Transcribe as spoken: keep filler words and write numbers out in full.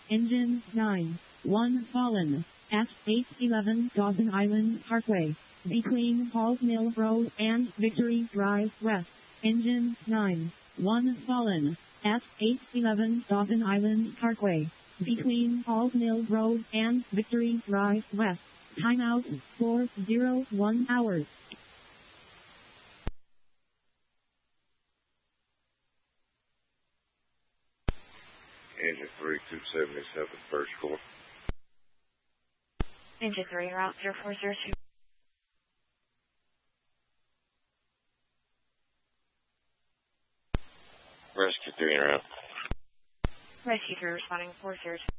Engine nine one fallen. F eight eleven Dawson Island Parkway. Between Halls Mill Road and Victory Drive West. Engine nine one fallen. F eight eleven Dawson Island Parkway. Between Halls Mill Road and Victory Drive West. Timeout four oh one hours. Engine three two seventy-seven, first floor. Engine three, route zero four zero two. Rescue three en route. Rescue three responding four zero two.